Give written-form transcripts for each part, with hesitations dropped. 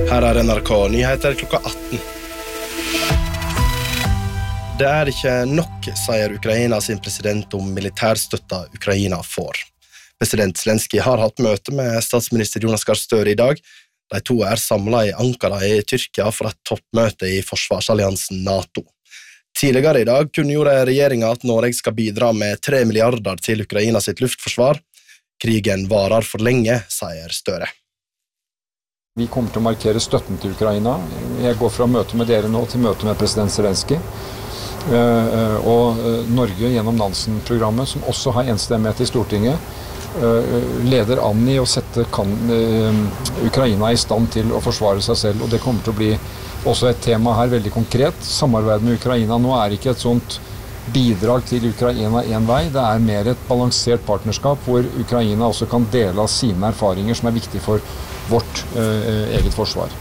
Her NRK Nyheter klokka 18. Det ikke nok, sier Ukraina sin president om militærstøtta Ukraina får. President Zelensky har hatt møte med statsminister Jonas Gahr Støre i dag. De to samlet i Ankara i Tyrkia for et toppmøte i forsvarsalliansen NATO. Tidligere i dag kunngjorde regjeringen at Norge skal bidra med 3 milliarder til Ukraina sitt luftforsvar. Krigen varer for lenge, sier Støre. Vi kommer til å markere støtten til Ukraina. Jeg går fra møte med dere nå til møte med president Zelensky. Og Norge gjennom Nansen-programmet, som også har enstemmighet i Stortinget, leder an i å sette Ukraina i stand til å forsvare seg selv. Og det kommer til å bli også et tema her veldig konkret. Samarbeid med Ukraina nå ikke et sånt bidrag til Ukraina en vei. Det mer et balansert partnerskap hvor Ukraina også kan dele av sine erfaringer som viktige for vårt eget forsvar.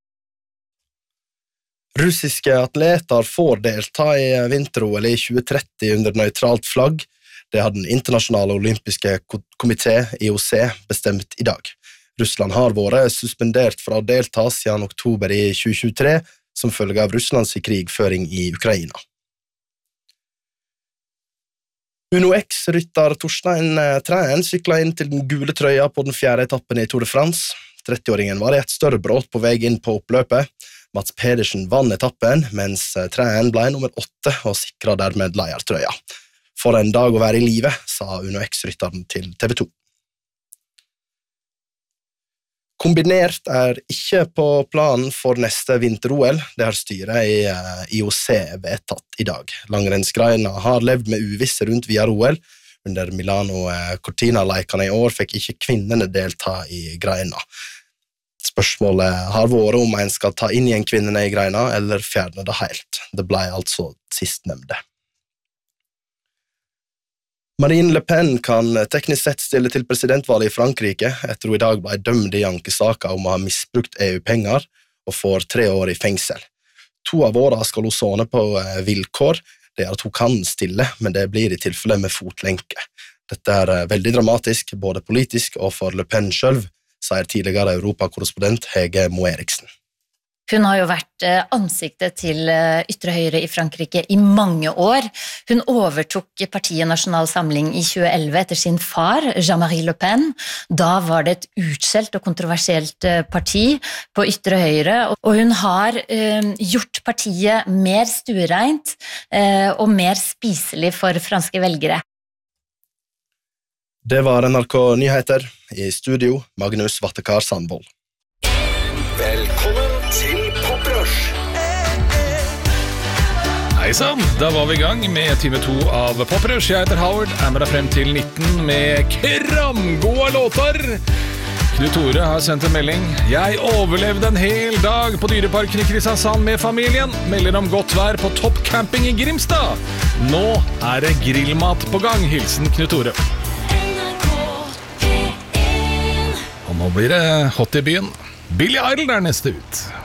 Russiske atleter får delta i vinter-OL i 2030 under nøytralt flagg. Det har den internasjonale olympiske komité, IOC, bestemt i dag. Russland har vært suspendert fra å delta siden oktober i 2023, som følge av Russlands krigføring i Ukraina. UNO-X-rytter Torstein Træen syklet inn til den gule trøya på den 4. etappen i Tour de France. 30-åringen var i et større brått på vei inn på oppløpet. Mats Pedersen vann etappen, mens Træen ble nummer 8 og sikret dermed leiertrøya. For en dag å være i live, sa UNO-X-rytteren til TV 2. Kombinert ikke på planen for neste vinter-OL, det har styret i IOC vedtatt i dag. Langrennsgreina har levd med uvisse rundt videre-OL. Under Milano Cortina-leikene i år fikk ikke kvinnene delta i greina. Spørsmålet har vært om en skal ta inn igjen kvinnene i greina eller fjerne det helt. Det ble altså sistnevnte. Marine Le Pen kan teknisk sett stille til presidentvalget i Frankrike etter hun i dag ble dømt i ankesaker om å ha misbrukt EU-penger og får 3 år i fengsel. 2 av årene skal hun sone på vilkår. Det at hun kan stille, men det blir i tilfelle med fotlenke. Dette veldig dramatisk, både politisk og for Le Pen selv, sier tidligere europakorrespondent Hege Moe Eriksen. Hun har jo vært ansiktet til ytre høyre i Frankrike i mange år. Hun overtok partiet Nasjonal Samling i 2011 etter sin far, Jean-Marie Le Pen. Da var det et utskjelt og kontroversielt parti på ytre høyre, og hun har gjort partiet mer stuereint og mer spiselig for franske velgere. Det var NRK Nyheter. I studio, Magnus Vattekar Sandvold. Velkommen til Poprush! Hei sann, da var vi i gang med time 2 av Poprush. Jeg heter Howard, med deg frem til 19 med kramgode låter. Knut Tore har sendt en melding. Jeg overlevde en hel dag på Dyreparken i Kristiansand med familien. Melder om godt vær på Topp Camping i Grimstad. Nå det grillmat på gang, hilsen Knut Tore. Og nå blir det hot i byen. Billy Idol neste ut.